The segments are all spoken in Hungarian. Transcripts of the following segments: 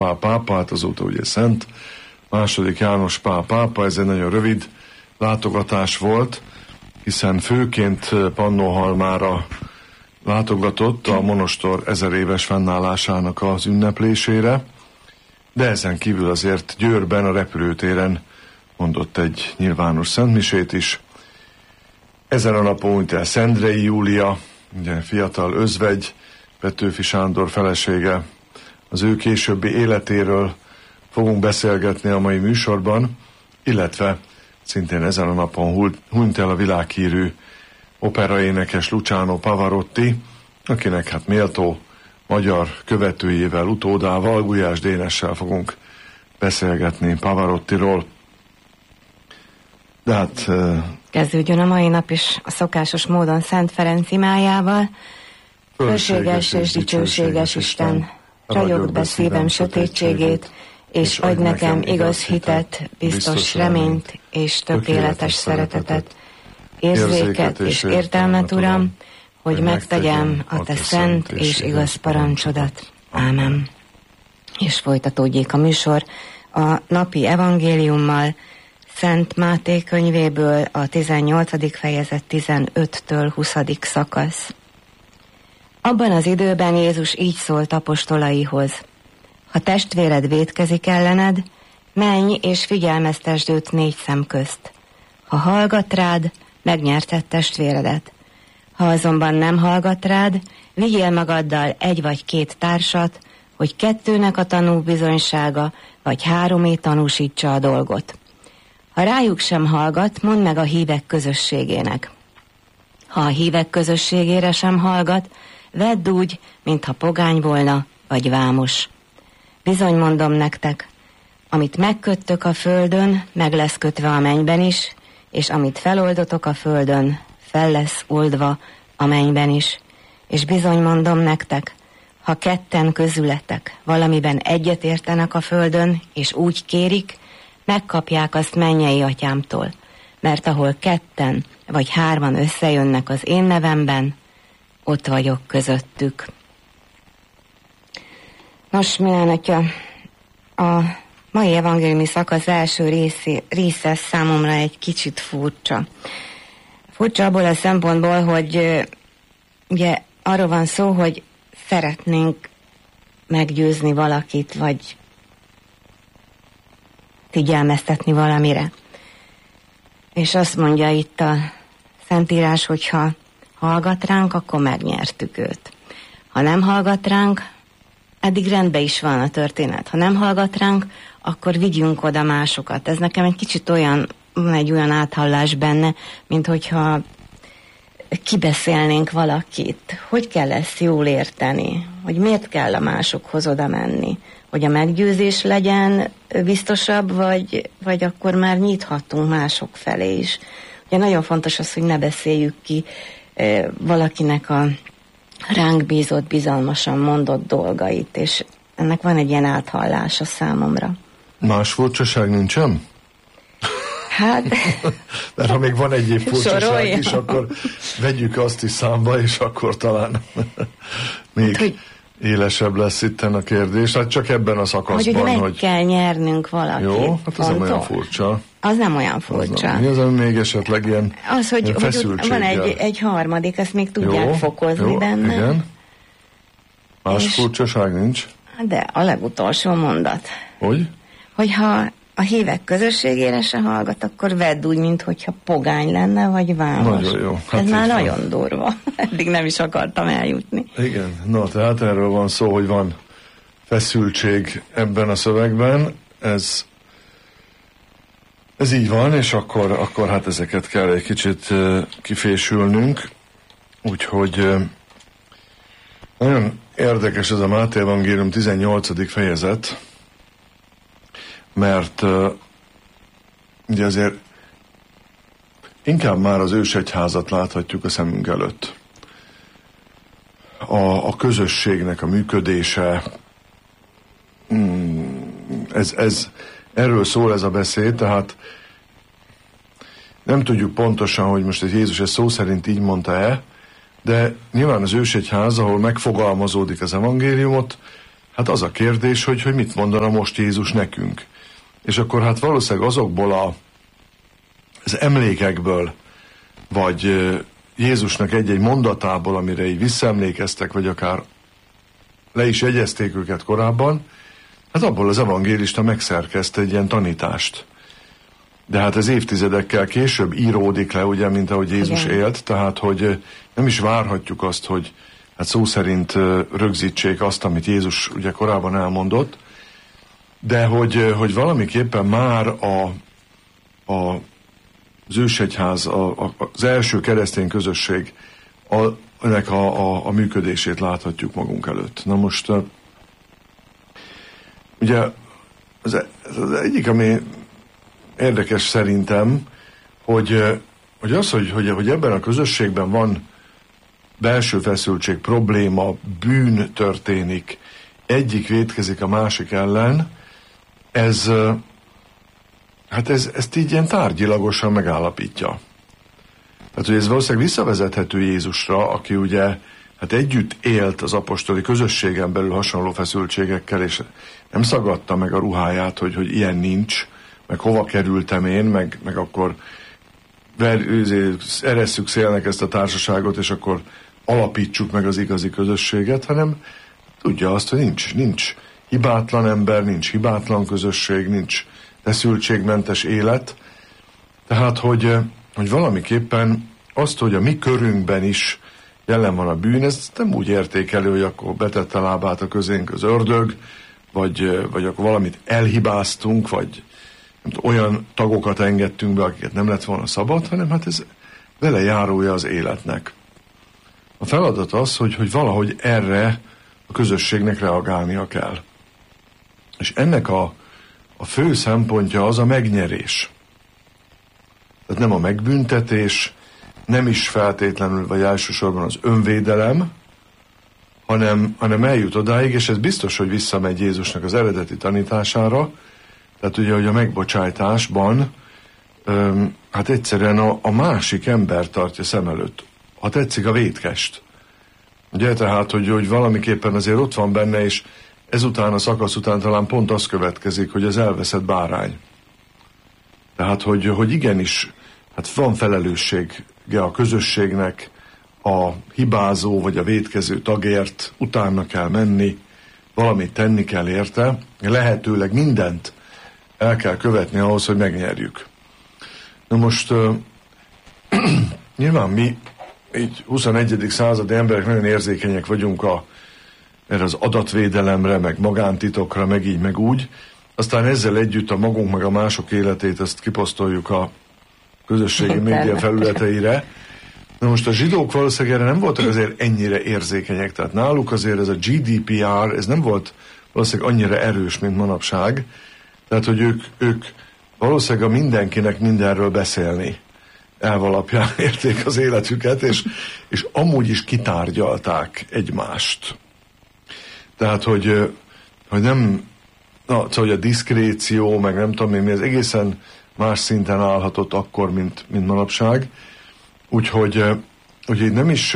Pál pápa, hát azóta ugye Szent II. János Pál pápa, ez egy nagyon rövid látogatás volt, hiszen főként Pannonhalmára látogatott a monostor 1000 éves fennállásának az ünneplésére, de ezen kívül azért Győrben, a repülőtéren mondott egy nyilvános szentmisét is. Ezen a napon úgy el Szendrei Júlia, ugye fiatal özvegy, Petőfi Sándor felesége, az ő későbbi életéről fogunk beszélgetni a mai műsorban, illetve szintén ezen a napon hunyt el a világhírű operaénekes Luciano Pavarotti, akinek hát méltó magyar követőjével, utódával, Gulyás Dénessel fogunk beszélgetni Pavarottiról. De hát... Kezdődjön a mai nap is a szokásos módon Szent Ferenc imájával. Fölséges és dicsőséges Isten, ragyogd be szívem sötétségét, és adj nekem igaz hitet, biztos reményt és tökéletes szeretetet, érzéket és értelmet, Uram, hogy megtegyem a te szent és igaz parancsodat. Ámen. És folytatódjék a műsor a napi evangéliummal, Szent Máté könyvéből a 18. fejezet 15-től 20. szakasz. Abban az időben Jézus így szólt apostolaihoz: ha testvéred vétkezik ellened, menj és figyelmeztesd őt 4 szem közt. Ha hallgat rád, megnyerted testvéredet. Ha azonban nem hallgat rád, vigyél magaddal 1 vagy 2 társat, hogy 2-nek a tanúbizonysága, vagy 3 tanúsítsa a dolgot. Ha rájuk sem hallgat, mondd meg a hívek közösségének. Ha a hívek közösségére sem hallgat, vedd úgy, mintha pogány volna, vagy vámos. Bizony mondom nektek, amit megköttök a földön, meg lesz kötve a mennyben is, és amit feloldotok a földön, fel lesz oldva a mennyben is. És bizony mondom nektek, ha 2 közületek valamiben egyet értenek a földön, és úgy kérik, megkapják azt mennyei atyámtól, mert ahol 2 vagy 3 összejönnek az én nevemben, ott vagyok közöttük. Nos, milyen atya, a mai evangéliumi szakasz első része számomra egy kicsit furcsa. Furcsa abból a szempontból, hogy ugye arról van szó, hogy szeretnénk meggyőzni valakit, vagy figyelmeztetni valamire. És azt mondja itt a Szentírás, hogy ha hallgat ránk, akkor megnyertük őt. Ha nem hallgat ránk, eddig rendben is van a történet. Ha nem hallgat ránk, akkor vigyünk oda másokat. Ez nekem egy kicsit olyan, van egy olyan áthallás benne, mint hogyha kibeszélnénk valakit. Hogy kell ezt jól érteni? Hogy miért kell a másokhoz oda menni? Hogy a meggyőzés legyen biztosabb, vagy akkor már nyithatunk mások felé is. Ugye nagyon fontos az, hogy ne beszéljük ki valakinek a ránk bízott, bizalmasan mondott dolgait, és ennek van egy ilyen áthallása számomra. Más furcsaság nincsen? Hát... Mert ha még van egyéb furcsaság is, akkor vegyük azt is számba, és akkor talán még élesebb lesz itten a kérdés. Hát csak ebben a szakaszban, hogy kell nyernünk valakit. Jó, hát az nem olyan furcsa. Az nem olyan furcsa. Mi az, ami még esetleg ilyen az, hogy van egy harmadik, ezt még tudják fokozni benne. Igen. Más furcsaság nincs? De a legutolsó mondat. Hogy? Hogyha a hívek közösségére se hallgat, akkor vedd úgy, mintha pogány lenne, vagy vámos. Nagyon jó. Hát ez már nagyon durva. Eddig nem is akartam eljutni. Igen, tehát erről van szó, hogy van feszültség ebben a szövegben. Ez így van, és akkor hát ezeket kell egy kicsit kifésülnünk. Úgyhogy nagyon érdekes ez a Máté evangélium 18. fejezet, mert ugye azért inkább már az ősegyházat láthatjuk a szemünk előtt. A közösségnek a működése, erről szól ez a beszéd, tehát nem tudjuk pontosan, hogy most Jézus ezt szó szerint így mondta-e, de nyilván az ősegyház, ahol megfogalmazódik az evangéliumot, hát az a kérdés, hogy mit mondana most Jézus nekünk. És akkor hát valószínűleg azokból az emlékekből, vagy Jézusnak egy-egy mondatából, amire így visszaemlékeztek, vagy akár le is jegyezték őket korábban, hát abból az evangélista megszerkeszt egy ilyen tanítást. De hát ez évtizedekkel később íródik le, ugye, mint ahogy Jézus élt, tehát hogy nem is várhatjuk azt, hogy hát szó szerint rögzítsék azt, amit Jézus ugye korábban elmondott, de hogy valamiképpen már az ősegyház, az első keresztény közösség ennek a működését láthatjuk magunk előtt. Na most ugye az egyik, ami érdekes szerintem, hogy ebben a közösségben van belső feszültség, probléma, bűn történik, egyik vétkezik a másik ellen, ezt így ilyen tárgyilagosan megállapítja. Tehát, hogy ez valószínűleg visszavezethető Jézusra, aki ugye hát együtt élt az apostoli közösségen belül hasonló feszültségekkel, és nem szagadta meg a ruháját, hogy ilyen nincs, meg hova kerültem én, meg akkor eresszük szélnek ezt a társaságot, és akkor alapítsuk meg az igazi közösséget, hanem tudja azt, hogy nincs hibátlan ember, nincs hibátlan közösség, nincs feszültségmentes élet. Tehát, hogy valamiképpen azt, hogy a mi körünkben is jelen van a bűn, ez nem úgy értékelő, hogy akkor betette lábát a közénk az ördög, vagy akkor valamit elhibáztunk, vagy olyan tagokat engedtünk be, akiket nem lett volna szabad, hanem hát ez vele járója az életnek. A feladat az, hogy valahogy erre a közösségnek reagálnia kell. És ennek a fő szempontja az a megnyerés. Tehát nem a megbüntetés, nem is feltétlenül, vagy elsősorban az önvédelem, hanem eljut odáig, és ez biztos, hogy visszamegy Jézusnak az eredeti tanítására, tehát ugye, hogy a megbocsájtásban hát egyszerűen a másik ember tartja szem előtt. Ha tetszik, a vétkest. Ugye, tehát, hogy valamiképpen azért ott van benne, és ezután a szakasz után talán pont az következik, hogy az elveszett bárány. Tehát, hogy igenis, hát van felelőssége a közösségnek, a hibázó vagy a vétkező tagért utána kell menni, valamit tenni kell érte, lehetőleg mindent el kell követni ahhoz, hogy megnyerjük. Na most nyilván mi így 21. századi emberek nagyon érzékenyek vagyunk erre az adatvédelemre, meg magántitokra, meg így, meg úgy. Aztán ezzel együtt a magunk, meg a mások életét ezt kiposztoljuk a közösségi média felületeire. Na most a zsidók valószínűleg erre nem voltak azért ennyire érzékenyek, tehát náluk azért ez a GDPR, ez nem volt valószínűleg annyira erős, mint manapság. Tehát, hogy ők valószínűleg a mindenkinek mindenről beszélni elv alapján érték az életüket, és amúgy is kitárgyalták egymást. Tehát, hogy nem, szóval, hogy a diszkréció, meg nem tudom én mi, ez egészen más szinten állhatott akkor, mint manapság. Úgyhogy nem is,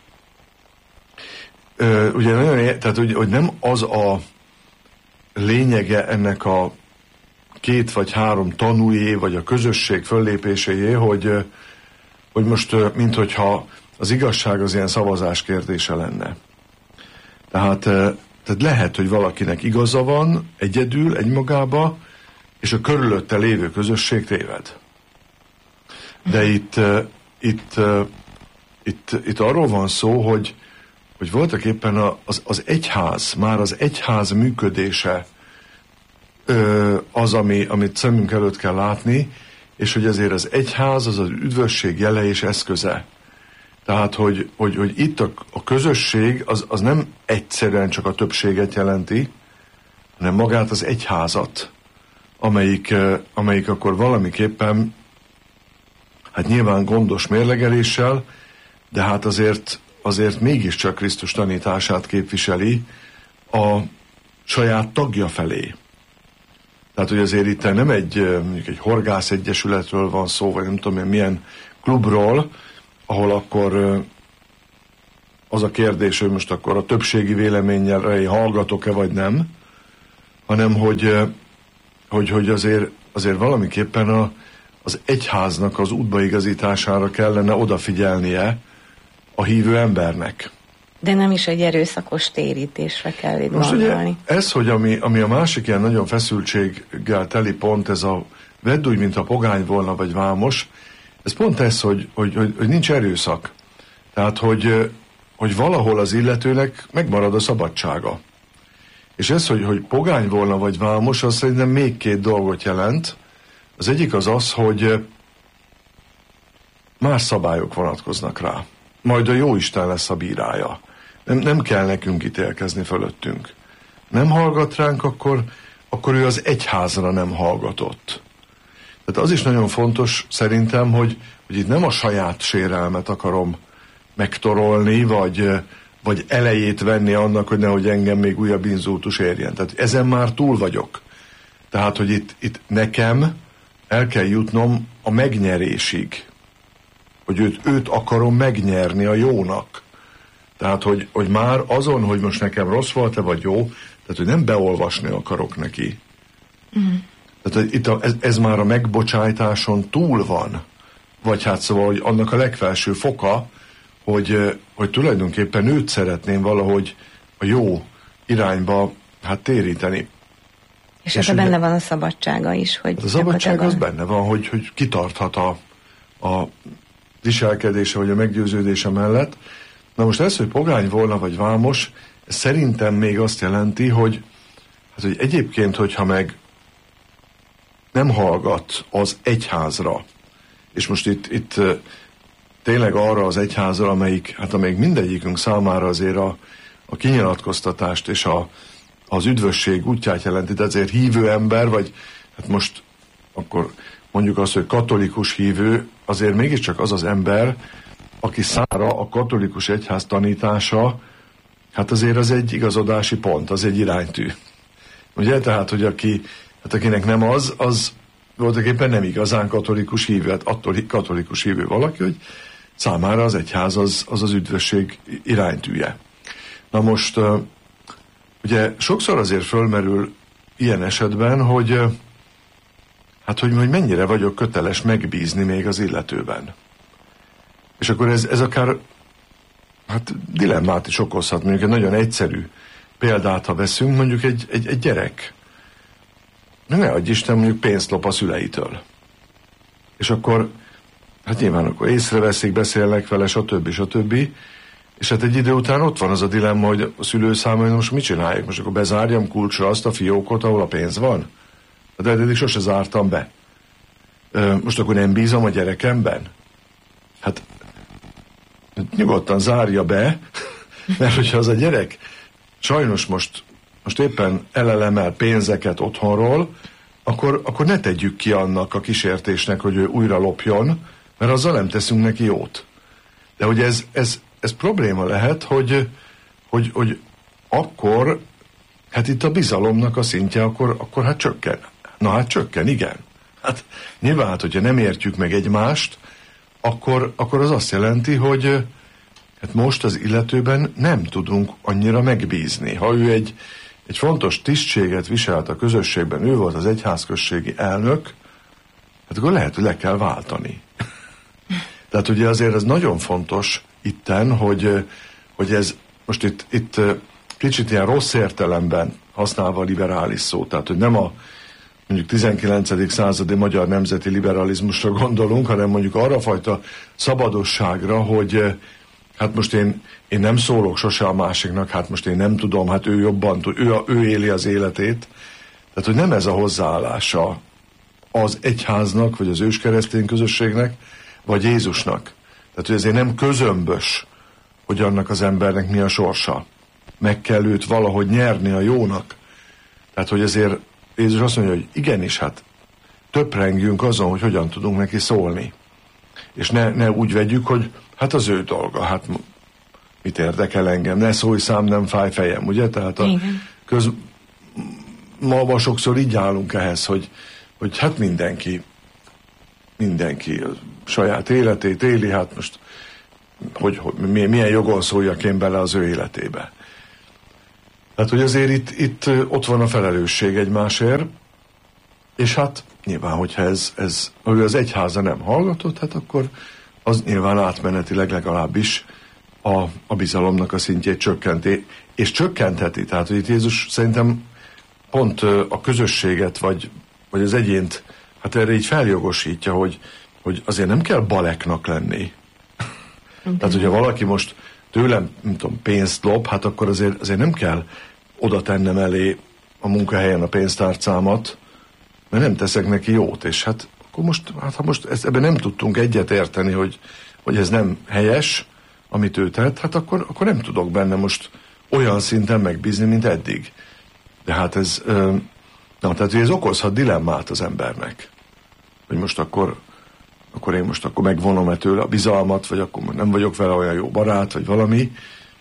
ugye nagyon, tehát, hogy nem az a lényege ennek a 2 vagy 3 tanújé, vagy a közösség föllépéséjé, hogy most, minthogyha az igazság az ilyen szavazás kérdése lenne. Tehát lehet, hogy valakinek igaza van, egyedül, egymagába, és a körülötte lévő közösség téved. De itt arról van szó, hogy voltak éppen az egyház, már az egyház működése az, amit szemünk előtt kell látni, és hogy azért az egyház az az üdvösség jele és eszköze. Tehát, hogy itt a közösség az nem egyszerűen csak a többséget jelenti, hanem magát az egyházat, amelyik akkor valamiképpen, hát nyilván gondos mérlegeléssel, de hát azért mégiscsak Krisztus tanítását képviseli a saját tagja felé. Tehát, hogy azért itt nem mondjuk egy horgászegyesületről van szó, vagy nem tudom én milyen klubról, ahol akkor az a kérdés, hogy most akkor a többségi véleménnyel hallgatok-e vagy nem, hanem hogy azért valamiképpen az egyháznak az útbaigazítására kellene odafigyelnie a hívő embernek. De nem is egy erőszakos térítésre kell itt gondolni. Ez, hogy ami a másik ilyen nagyon feszültséggel teli pont, ez a vedd úgy, mint a pogány volna, vagy vámos, ez pont ez, hogy nincs erőszak. Tehát, hogy valahol az illetőnek megmarad a szabadsága. És ez, hogy pogány volna, vagy vámos, az szerintem még két dolgot jelent. Az egyik az, hogy más szabályok vonatkoznak rá. Majd a Jóisten lesz a bírája. Nem kell nekünk ítélkezni fölöttünk. Nem hallgat ránk, akkor ő az egyházra nem hallgatott. Tehát az is nagyon fontos szerintem, hogy itt nem a saját sérelmet akarom megtorolni, vagy elejét venni annak, hogy nehogy engem még újabb inzultus érjen. Tehát ezen már túl vagyok. Tehát, hogy itt nekem el kell jutnom a megnyerésig. Hogy őt akarom megnyerni a jónak. Tehát, hogy már azon, hogy most nekem rossz volt-e, vagy jó, tehát, hogy nem beolvasni akarok neki. Tehát itt ez már a megbocsájtáson túl van. Vagy hát szóval, hogy annak a legfelső foka, hogy tulajdonképpen őt szeretném valahogy a jó irányba téríteni. És ebben benne van a szabadsága is. Hogy a szabadság az benne van, hogy kitarthat a viselkedése vagy a meggyőződése mellett. Na most ez, hogy pogány volna vagy vámos, ez szerintem még azt jelenti, hogy egyébként, hogyha meg nem hallgat az egyházra, és most itt tényleg arra az egyházra, amelyik mindegyikünk számára azért a kinyilatkoztatást és az üdvösség útját jelenti, de azért hívő ember, vagy hát most akkor mondjuk azt, hogy katolikus hívő, azért mégiscsak az az ember, aki számára a katolikus egyház tanítása, hát azért az egy igazodási pont, az egy iránytű. Ugye, tehát, hogy akinek nem az voltaképpen nem igazán katolikus hívő, hát attól katolikus hívő valaki, hogy számára az egyház az üdvösség iránytűje. Na most, ugye sokszor azért fölmerül ilyen esetben, hogy mennyire vagyok köteles megbízni még az illetőben. És akkor ez akár dilemmát is okozhat. Mondjuk egy nagyon egyszerű példát, ha veszünk, mondjuk egy gyerek. Ne adj Isten, mondjuk pénzt lop a szüleitől. És akkor, nyilván akkor észreveszik, beszélnek vele, stb. És egy idő után ott van az a dilemma, hogy a szülő számára most mit csináljuk? Most akkor bezárjam kulcsra azt a fiókot, ahol a pénz van? De eddig sose zártam be. Most akkor nem bízom a gyerekemben? Hát nyugodtan zárja be, mert hogyha az a gyerek sajnos most éppen elelemel pénzeket otthonról, akkor ne tegyük ki annak a kísértésnek, hogy ő újra lopjon, mert azzal nem teszünk neki jót. De hogy ez probléma lehet, hogy akkor, itt a bizalomnak a szintje, akkor csökken. Na csökken, igen. Nyilván, hogyha nem értjük meg egymást, akkor az azt jelenti, hogy most az illetőben nem tudunk annyira megbízni. Ha ő egy fontos tisztséget viselt a közösségben, ő volt az egyházközségi elnök, akkor lehet, hogy le kell váltani. Tehát ugye azért ez nagyon fontos itten, hogy ez most itt kicsit ilyen rossz értelemben használva a liberális szó, tehát hogy nem a mondjuk 19. századi magyar nemzeti liberalizmusra gondolunk, hanem mondjuk arra fajta szabadosságra, hogy most én nem szólok sose a másiknak, most én nem tudom, ő jobban tud, ő éli az életét. Tehát, hogy nem ez a hozzáállása az egyháznak, vagy az őskeresztény közösségnek, vagy Jézusnak. Tehát, hogy ezért nem közömbös, hogy annak az embernek mi a sorsa. Meg kell őt valahogy nyerni a jónak. Tehát, hogy ezért Jézus azt mondja, hogy igenis, töprengjünk azon, hogy hogyan tudunk neki szólni. És ne úgy vegyük, hogy az ő dolga, mit érdekel engem, ne szólj szám, nem fáj fejem, ugye? Tehát ma sokszor így állunk ehhez, hogy mindenki a saját életét éli, most hogy milyen jogon szóljak én bele az ő életébe. Tehát, hogy azért itt ott van a felelősség egymásért, és hát nyilván, hogyha hogy az egyháza nem hallgatott, hát akkor az nyilván átmenetileg legalábbis a bizalomnak a szintjét csökkenti, és csökkentheti. Tehát, hogy itt Jézus szerintem pont a közösséget, vagy az egyént, hát erre így feljogosítja, hogy azért nem kell baleknak lenni. Tehát, hogyha valaki most tőlem, nem tudom, pénzt lop, hát akkor azért nem kell oda tennem elé a munkahelyen a pénztárcámat, mert nem teszek neki jót, és hát akkor most ebben nem tudtunk egyet érteni, hogy ez nem helyes, amit ő tett, hát akkor nem tudok benne most olyan szinten megbízni, mint eddig. De hát tehát ez okozhat dilemmát az embernek. Hogy most akkor én most akkor megvonom-e tőle a bizalmat, vagy akkor nem vagyok vele olyan jó barát, vagy valami.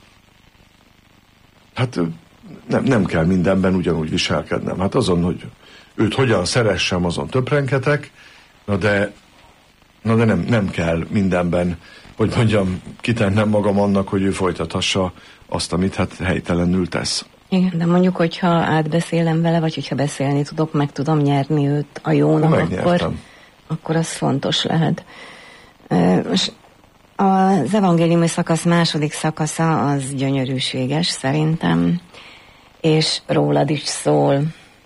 Hát nem kell mindenben ugyanúgy viselkednem. Hát azon, hogy őt hogyan szeressem, azon töprenketek, de nem kell mindenben, hogy mondjam, kitennem magam annak, hogy ő folytathassa azt, amit hát helytelenül tesz. Igen, de mondjuk, hogyha átbeszélem vele, vagy hogyha beszélni tudok, meg tudom nyerni őt a jónak, akkor az fontos lehet. Most az evangéliumi szakasz második szakasza az gyönyörűséges szerintem, és rólad is szól.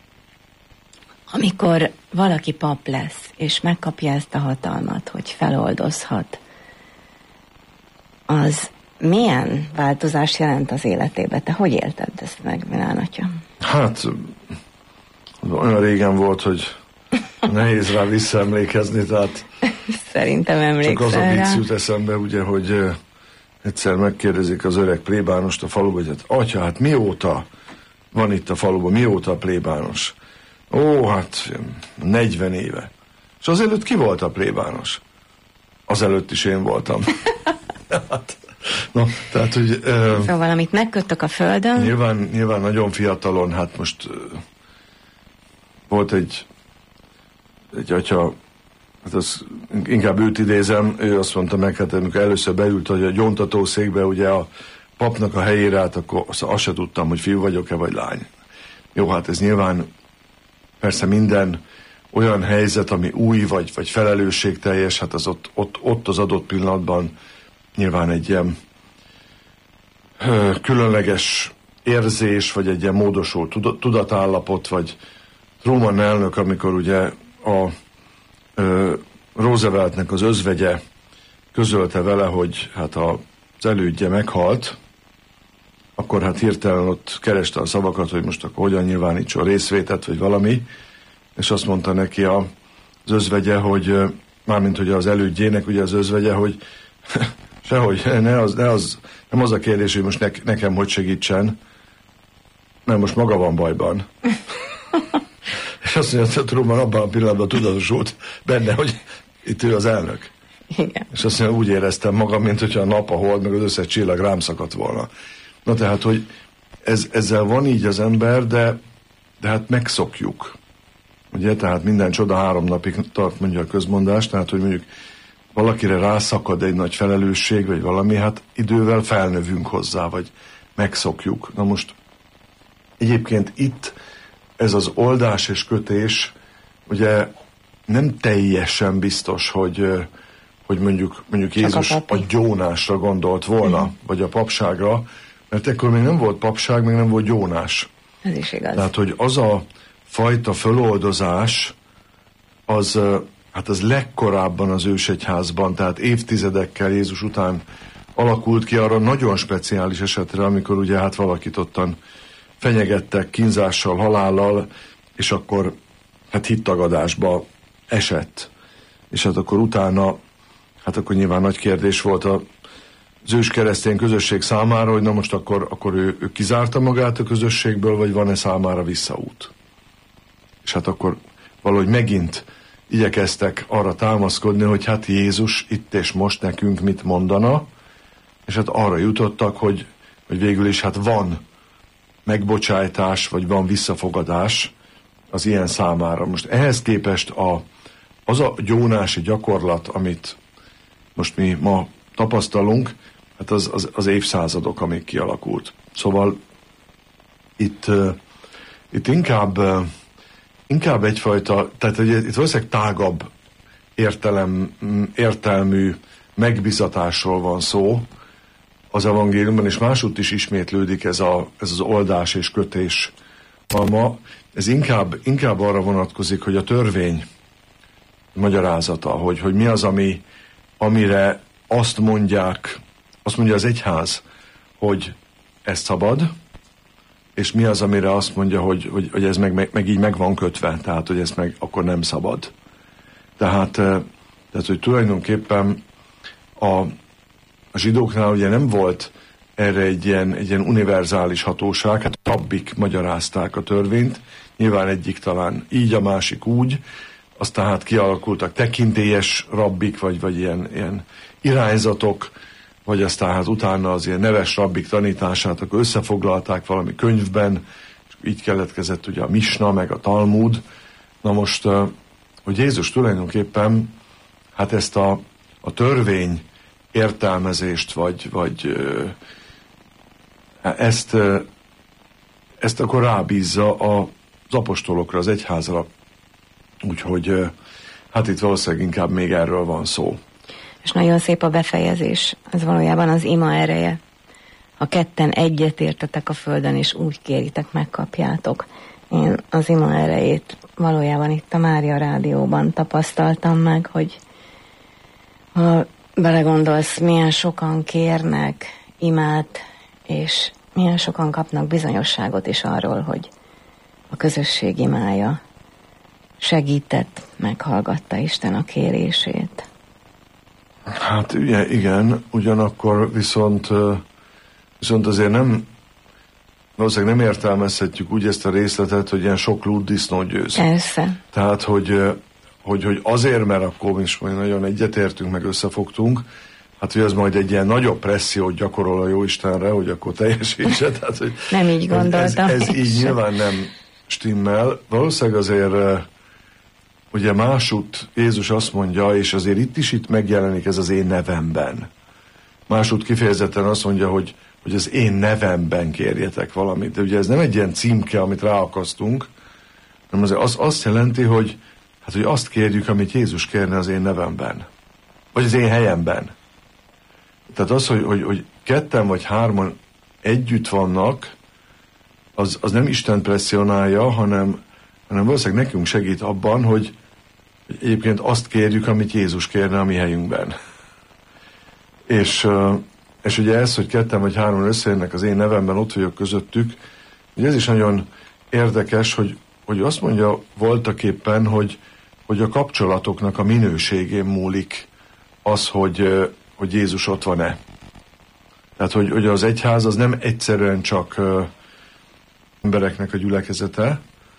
Amikor valaki pap lesz, és megkapja ezt a hatalmat, hogy feloldozhat, az milyen változást jelent az életébe? Te hogy élted ezt meg, Milán atya? Hát, olyan régen volt, hogy nehéz rá visszaemlékezni, tehát szerintem emlékszel csak az a vicc jut eszembe, ugye, hogy egyszer megkérdezik az öreg plébánost a faluban, hogy hát, atya, hát mióta van itt a faluban, mióta a plébános? Ó, hát 40 éve. És azelőtt ki volt a plébános? Azelőtt is én voltam. Hát, tehát, hogy... Szóval, amit megköttek a földön... Nyilván nagyon fiatalon, hát most volt egy atya, hát az, inkább őt idézem, ő azt mondta meg, hát amikor először beült, hogy a gyóntatószékbe ugye a papnak a helyére, hát akkor azt se tudtam, hogy fiú vagyok-e, vagy lány. Jó, hát ez nyilván persze minden olyan helyzet, ami új, vagy felelősségteljes, hát az ott az adott pillanatban nyilván egy ilyen különleges érzés, vagy egy ilyen módosult tudatállapot, vagy Truman elnök, amikor ugye a Rooseveltnek az özvegye közölte vele, hogy hát az elődje meghalt, akkor hát hirtelen ott kereste a szavakat, hogy most akkor hogyan nyilvánítson részvétet, vagy valami, és azt mondta neki az özvegye, hogy mármint hogy az elődjének ugye az özvegye, hogy sehogy, nem az a kérdés, hogy most nekem hogy segítsen, mert most maga van bajban. És azt mondja, hogy Truman abban a pillanatban tudatosult benne, hogy itt ő az elnök. Igen. És azt mondja, úgy éreztem magam, mint hogyha a nap, a hold, meg az összes csillag rám szakadt volna. Na tehát, hogy ezzel van így az ember, de hát megszokjuk. Ugye, tehát minden csoda 3 napig tart, mondja a közmondás, tehát, hogy mondjuk valakire rászakad egy nagy felelősség, vagy valami, hát idővel felnövünk hozzá, vagy megszokjuk. Na most egyébként itt ez az oldás és kötés, ugye nem teljesen biztos, hogy mondjuk Jézus a gyónásra gondolt volna, vagy a papságra, mert ekkor még nem volt papság, még nem volt gyónás. Ez is igaz. Tehát, hogy az a fajta föloldozás, az legkorábban az ősegyházban, tehát évtizedekkel Jézus után alakult ki arra nagyon speciális esetre, amikor ugye hát valakit ottan fenyegettek kínzással, halállal, és akkor hát hittagadásba esett. És hát akkor utána, hát akkor nyilván nagy kérdés volt az ős keresztény közösség számára, hogy na most akkor ő kizárta magát a közösségből, vagy van-e számára visszaút. És hát akkor valahogy megint igyekeztek arra támaszkodni, hogy hát Jézus itt és most nekünk mit mondana, és hát arra jutottak, hogy végül is hát van megbocsájtás, vagy van visszafogadás az ilyen számára. Most ehhez képest az a gyónási gyakorlat, amit most mi ma tapasztalunk, hát az évszázadok, amik kialakult. Szóval itt inkább egyfajta, tehát itt valószínűleg tágabb értelmű megbizatásról van szó az evangéliumban, és másútt is ismétlődik ez az oldás és kötés alma. Ez inkább arra vonatkozik, hogy a törvény magyarázata, hogy mi az, amire azt mondja az egyház, hogy ez szabad, és mi az, amire azt mondja, hogy ez meg így meg van kötve, tehát, hogy ez meg akkor nem szabad. Tehát hogy tulajdonképpen a zsidóknál ugye nem volt erre egy ilyen univerzális hatóság, hát rabbik magyarázták a törvényt, nyilván egyik talán így, a másik úgy, aztán hát kialakultak tekintélyes rabbik, vagy ilyen irányzatok, vagy aztán hát utána az ilyen neves rabbik tanítását akkor összefoglalták valami könyvben, és így keletkezett ugye a Misna, meg a Talmud. Na most, hogy Jézus tulajdonképpen hát ezt a törvény értelmezést, vagy ezt akkor rábízza az apostolokra, az egyházra. Úgyhogy hát itt valószínűleg inkább még erről van szó. És nagyon szép a befejezés. Ez valójában az ima ereje. Ha ketten egyet értetek a földön, és úgy kéritek, megkapjátok. Én az ima erejét valójában itt a Mária Rádióban tapasztaltam meg, hogy ha belegondolsz, milyen sokan kérnek imát, és milyen sokan kapnak bizonyosságot is arról, hogy a közösség imája segített, meghallgatta Isten a kérését. Hát igen, ugyanakkor viszont azért valószínűleg nem értelmezhetjük úgy ezt a részletet, hogy ilyen sok lúd disznó győz. Persze. Tehát, hogy azért, mert akkor mi is majd nagyon egyetértünk, meg összefogtunk, hát hogy ez majd egy ilyen nagyobb pressziót gyakorol a Jóistenre, hogy akkor teljesítse. Tehát, hogy nem így gondoltam. Ez így nyilván nem stimmel. Valószínűleg azért ugye másút Jézus azt mondja, és azért itt megjelenik ez az én nevemben. Másút kifejezetten azt mondja, hogy az én nevemben kérjetek valamit. De ugye ez nem egy ilyen címke, amit ráakasztunk, hanem az azt jelenti, hogy azt kérjük, amit Jézus kérne az én nevemben. Vagy az én helyemben. Tehát az, hogy ketten vagy hárman együtt vannak, az nem Isten presszionálja, hanem valószínűleg nekünk segít abban, hogy egyébként azt kérjük, amit Jézus kérne a mi helyünkben. És ugye ez, hogy ketten vagy hárman összejönnek az én nevemben, ott vagyok közöttük, ugye ez is nagyon érdekes, hogy azt mondja voltaképpen, hogy a kapcsolatoknak a minőségén múlik az, hogy Jézus ott van-e. Tehát, hogy az egyház az nem egyszerűen csak embereknek a gyülekezete,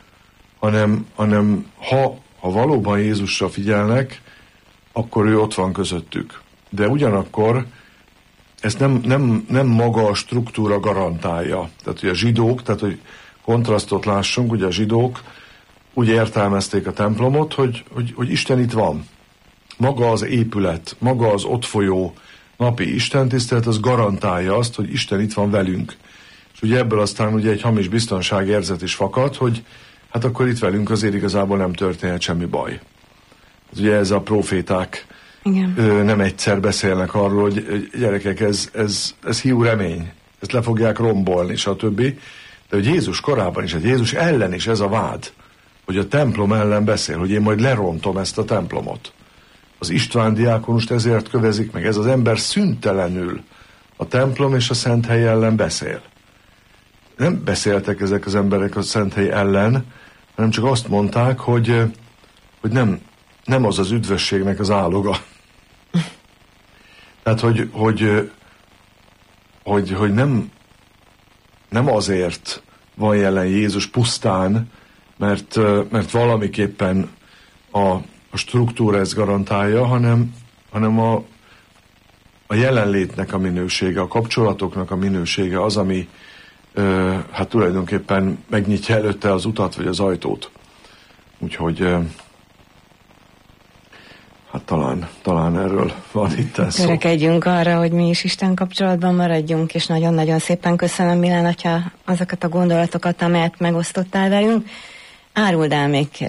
hanem ha valóban Jézusra figyelnek, akkor ő ott van közöttük. De ugyanakkor ezt nem maga a struktúra garantálja. Tehát, hogy a zsidók, tehát, hogy kontrasztot lássunk, ugye a zsidók úgy értelmezték a templomot, hogy Isten itt van. Maga az épület, maga az ott folyó napi istentisztelet, az garantálja azt, hogy Isten itt van velünk. És ugye ebből aztán ugye egy hamis biztonságérzet is fakad, hogy hát akkor itt velünk azért igazából nem történhet semmi baj. Ez ugye ez a proféták nem egyszer beszélnek arról, hogy gyerekek, ez hiú remény, ezt le fogják rombolni, stb. De hogy Jézus korában is, hogy Jézus ellen is ez a vád, hogy a templom ellen beszél, hogy én majd lerontom ezt a templomot. Az István diákonust ezért kövezik meg. Ez az ember szüntelenül a templom és a Szenthely ellen beszél. Nem beszéltek ezek az emberek a Szenthely ellen, hanem csak azt mondták, hogy nem az az üdvösségnek az áloga. Tehát, hogy nem azért van jelen Jézus pusztán, mert valamiképpen a struktúra ezt garantálja, hanem a jelenlétnek a minősége, a kapcsolatoknak a minősége az, ami hát tulajdonképpen megnyitja előtte az utat vagy az ajtót. Úgyhogy hát talán erről van itt szó. Törekedjünk arra, hogy mi is Isten kapcsolatban maradjunk, és nagyon-nagyon szépen köszönöm, Milán atya, azokat a gondolatokat, amelyet megosztottál velünk. Áruld el még